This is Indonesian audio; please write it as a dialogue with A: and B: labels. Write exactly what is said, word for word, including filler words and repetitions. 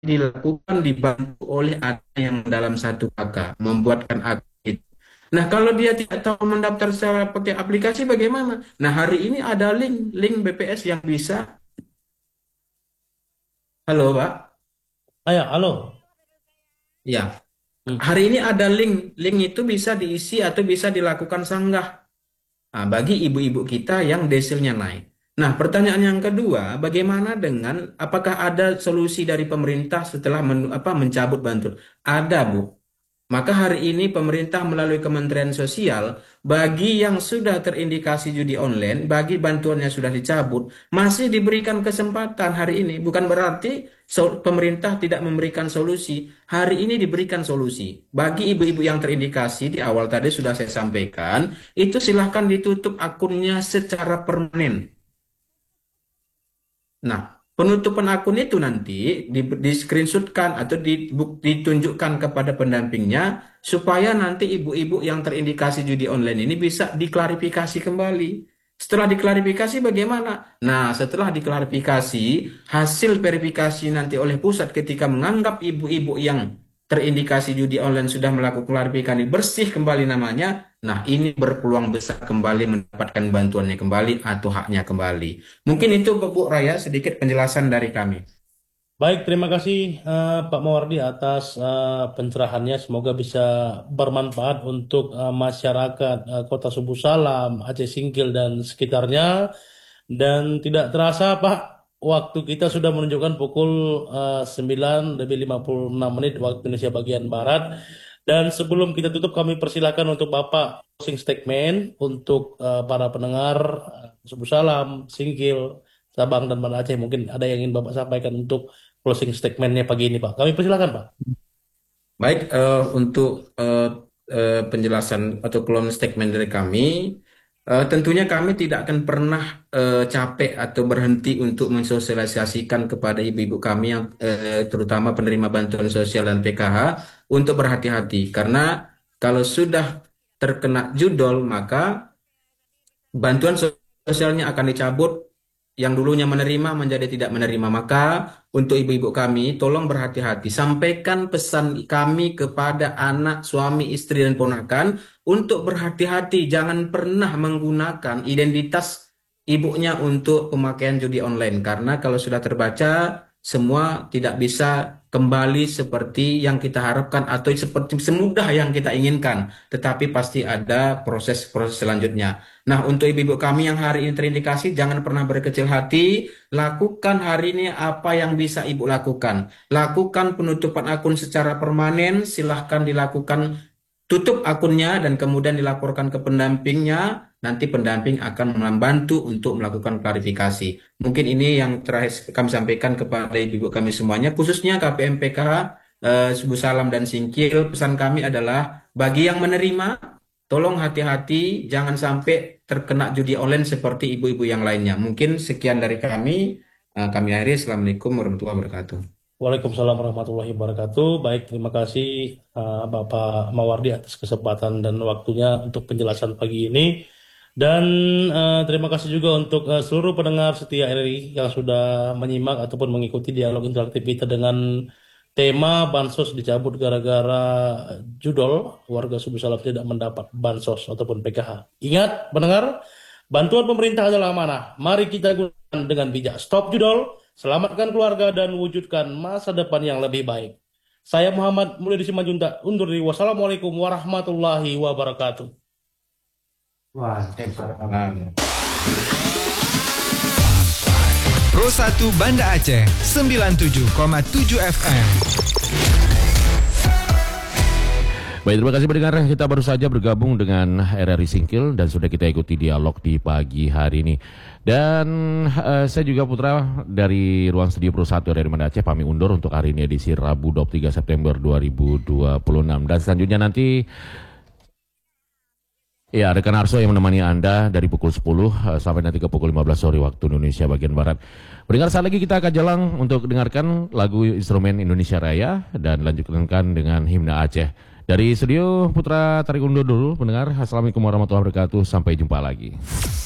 A: dilakukan dibantu oleh anak yang dalam satu kakak membuatkan akun itu. Nah, kalau dia tidak tahu mendaftar secara pakai aplikasi bagaimana? Nah, hari ini ada link link B P S yang bisa. Halo, Pak.
B: Ayo, halo.
A: Ya,
B: Hmm.
A: hari ini ada link. Link itu bisa diisi atau bisa dilakukan sanggah. Nah, bagi ibu-ibu kita yang desilnya naik. Nah, pertanyaan yang kedua, bagaimana dengan apakah ada solusi dari pemerintah setelah men- apa, mencabut bantuan? Ada, Bu. Maka hari ini pemerintah melalui Kementerian Sosial, bagi yang sudah terindikasi judi online, bagi bantuannya sudah dicabut, masih diberikan kesempatan hari ini. Bukan berarti so- pemerintah tidak memberikan solusi. Hari ini diberikan solusi. Bagi ibu-ibu yang terindikasi, di awal tadi sudah saya sampaikan, itu silahkan ditutup akunnya secara permanen. Nah, penutupan akun itu nanti di, di screenshotkan atau di, buk- ditunjukkan kepada pendampingnya supaya nanti ibu-ibu yang terindikasi judi online ini bisa diklarifikasi kembali. Setelah diklarifikasi bagaimana? Nah, setelah diklarifikasi, hasil verifikasi nanti oleh pusat ketika menganggap ibu-ibu yang terindikasi judi online sudah melakukan klarifikasi bersih kembali namanya, nah ini berpeluang besar kembali mendapatkan bantuannya kembali atau haknya kembali. Mungkin itu Bu Raya sedikit penjelasan dari kami.
B: Baik, terima kasih eh, Pak Mawardi atas eh, pencerahannya. Semoga bisa bermanfaat untuk eh, masyarakat eh, Kota Subuh Salam, Aceh Singkil dan sekitarnya. Dan tidak terasa Pak, waktu kita sudah menunjukkan pukul eh, sembilan lebih lima puluh enam menit waktu Indonesia bagian Barat. Dan sebelum kita tutup, kami persilakan untuk Bapak closing statement untuk eh, para pendengar eh, Subuh Salam, Singkil, Sabang dan Banda Aceh. Mungkin ada yang ingin Bapak sampaikan untuk closing statementnya pagi ini, Pak. Kami persilakan, Pak.
A: Baik, eh, untuk eh, eh, penjelasan atau kolom statement dari kami, eh, tentunya kami tidak akan pernah eh, capek atau berhenti untuk mensosialisasikan kepada ibu-ibu kami yang eh, terutama penerima bantuan sosial dan P K H untuk berhati-hati karena kalau sudah terkena judol maka bantuan sosialnya akan dicabut, yang dulunya menerima menjadi tidak menerima. Maka untuk ibu-ibu kami, tolong berhati-hati. Sampaikan pesan kami kepada anak, suami, istri, dan ponakan untuk berhati-hati. Jangan pernah menggunakan identitas ibunya untuk pemakaian judi online. Karena kalau sudah terbaca, semua tidak bisa kembali seperti yang kita harapkan atau seperti semudah yang kita inginkan. Tetapi pasti ada proses-proses selanjutnya. Nah, untuk ibu-ibu kami yang hari ini terindikasi, jangan pernah berkecil hati. Lakukan hari ini apa yang bisa ibu lakukan. Lakukan penutupan akun secara permanen. Silahkan dilakukan tutup akunnya dan kemudian dilaporkan ke pendampingnya. Nanti pendamping akan membantu untuk melakukan klarifikasi. Mungkin ini yang terakhir kami sampaikan kepada ibu-ibu kami semuanya, khususnya K P M P K H, eh, Subuh Salam dan Singkil. Pesan kami adalah bagi yang menerima, tolong hati-hati, jangan sampai terkena judi online seperti ibu-ibu yang lainnya. Mungkin sekian dari kami. Eh, Kami akhiri. Assalamualaikum warahmatullahi wabarakatuh.
B: Waalaikumsalam warahmatullahi wabarakatuh. Baik, terima kasih uh, Bapak Mawardi atas kesempatan dan waktunya untuk penjelasan pagi ini. Dan uh, terima kasih juga untuk uh, seluruh pendengar setia R R I yang sudah menyimak ataupun mengikuti dialog interaktif kita dengan tema bansos dicabut gara-gara judol warga Suku Salam tidak mendapat bansos ataupun P K H. Ingat, pendengar, bantuan pemerintah adalah amanah. Mari kita gunakan dengan bijak. Stop judol. Selamatkan keluarga dan wujudkan masa depan yang lebih baik. Saya Muhammad Mulyadi Simanjuntak undur diri. Wassalamualaikum warahmatullahi wabarakatuh.
A: Waalaikumsalam.
C: Pro satu Banda Aceh sembilan puluh tujuh koma tujuh F M.
D: Baik, terima kasih pendengar. Kita baru saja bergabung dengan R R I Singkil dan sudah kita ikuti dialog di pagi hari ini. Dan eh, saya juga Putra dari ruang studio Pro satu R R I Banda Aceh pamit undur untuk hari ini edisi Rabu dua puluh tiga September dua ribu dua puluh enam. Dan selanjutnya nanti ya, rekan Arso yang menemani Anda dari pukul sepuluh uh, sampai nanti ke pukul lima belas sore waktu Indonesia bagian Barat. Pendengar, saat lagi kita akan jalan untuk dengarkan lagu instrumen Indonesia Raya dan lanjutkan dengan himne Aceh. Dari studio Putra tarik undur dulu, pendengar. Assalamualaikum warahmatullahi wabarakatuh. Sampai jumpa lagi.